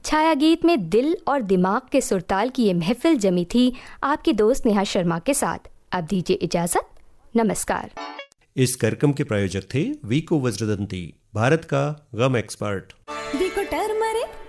छाया गीत में दिल और दिमाग के सुरताल की ये महफिल जमी थी आपकी दोस्त नेहा शर्मा के साथ। अब दीजिए इजाजत, नमस्कार। इस कार्यक्रम के प्रायोजक थे वीको वज्रदंती, भारत का गम एक्सपर्ट। वीको टर्मरिक